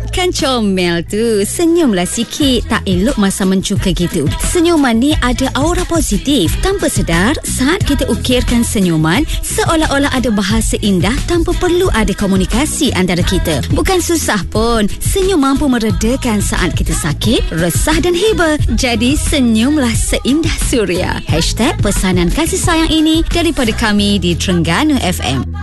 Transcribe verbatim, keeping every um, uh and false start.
Kan comel tu. Senyumlah sikit. Tak elok masa mencuka gitu. Senyuman ni ada aura positif. Tanpa sedar, saat kita ukirkan senyuman, seolah-olah ada bahasa indah tanpa perlu ada komunikasi antara kita. Bukan susah pun. Senyum mampu meredakan saat kita sakit, resah dan hibah. Jadi senyumlah seindah suria. Hashtag pesanan kasih sayang ini daripada kami di Terengganu F M.